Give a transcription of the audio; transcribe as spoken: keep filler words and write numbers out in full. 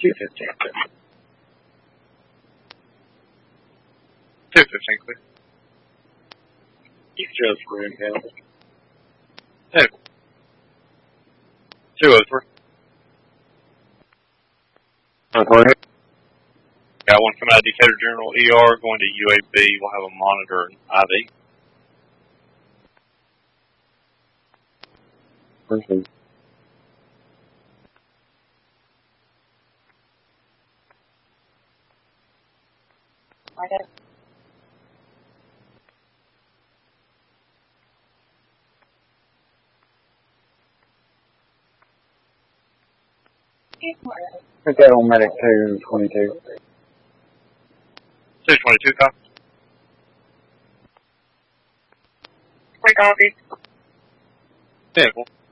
two fifteen. two fifteen, clear. You just ran down. Hey. two oh three. Okay. Got one coming out of Decatur General E R, going to U A B. We'll have a monitor and I V. Perfect. Okay. Put that on medic two twenty-two. two twenty-two, copy. Quick copy. Yeah, cool.